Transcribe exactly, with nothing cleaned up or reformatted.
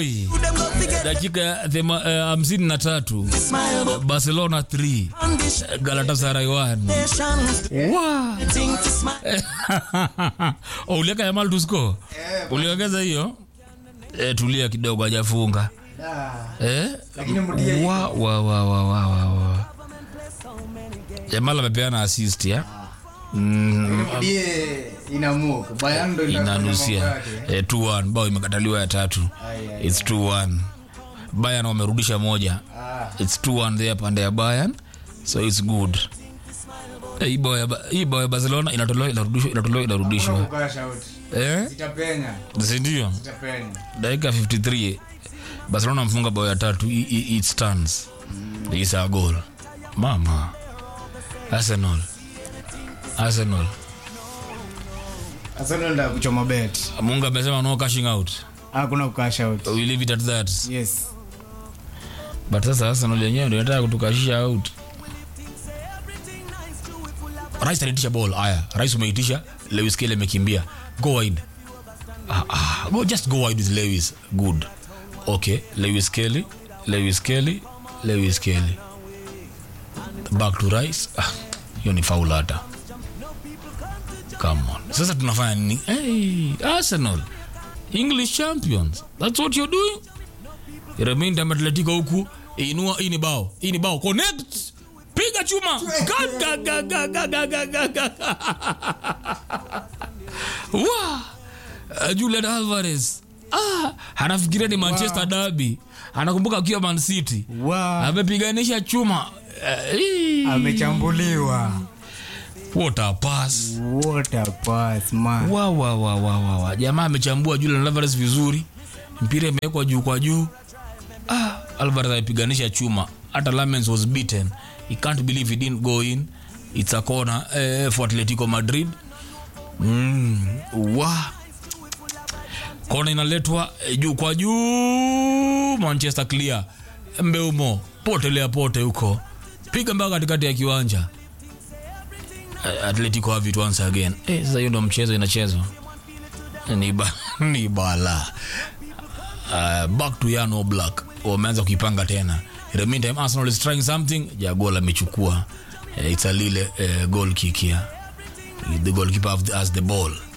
Boy. Dakika hamsini na tatu. Barcelona three. Galatasaray one. Wow. Oh, uliweka Yamal to score? Uliongeza hiyo? Eh, tulia kidogo hajafunga. Eh? Lakini mrudia. Wa wa wa wa wa wa. Yamal amepeana assist ya. Mm, ndiye inamuka Bayern ndo inanusia eh, two one bao imekataliwa ya tatu. It's two one. Bayern wamerudisha moja. It's two one there pande ya Bayern, so it's good. Hii bao ya hii bao ya Barcelona inatolewa inarudishwa inatolewa inarudishwa. Eh? Zitapenya. Ndio. Zitapenya. Dakika fifty-three Barcelona mfunga bao ya tatu, it stands. It's a goal. Mama. Arsenal. Arsenal. Arsenal ndio kuchoma bet. Munga amesema no cashing out. Hakuna cash out. We leave it at that. Yes. But sasa Arsenal yenyewe ndio inataka kutukashia out. Rice alitisha ball. Aya, Rice umeitisha, Lewis Kelly amekimbia. Go wide. Ah, ah, go just go wide with Lewis. Good. Okay, Lewis Kelly, Lewis Kelly, Lewis Kelly. Back to Rice. Ah, hiyo ni foul hata. Come on. Sasa tunafanya nini? Hey, Arsenal. English champions. That's what you're doing. Iremenda Atletico huku, inua hii ni bao. Hii ni bao. Connect. Piga chuma. Ga ga ga ga ga ga ga ga. Wow. Uh, Julian Alvarez. Ah, anafikiria ni Manchester wow. Derby. Anakumbuka akiwa Man City. Wow. Amepiganisha chuma. Uh, amechambuliwa. What a pass. What a pass, man. Wa wa wa wa wa. Jamaa amechambua Julian Alvarez vizuri. Mpira imewekwa juu kwa juu. Ah, Alvarez alipiganisha chuma. Hata Lamens was beaten. He can't believe he didn't go in. It's a corner eh, for Atletico Madrid. Mm, wa. Corner inaletwa eh, juu kwa juu. Manchester clear. Mbeumo potelea pote huko. Piga mpaka katikati ya kiwanja. Atletico have it once again. Eh, sasa hiyo ndo mchezo inachezwa. Ni ba ni bala. Uh, back to Jan Oblak. Wameanza kuipanga tena. In the meantime Arsenal is trying something. Ja goal amechukua. Uh, it's a lile uh, goal kick here. The goalkeeper has the ball.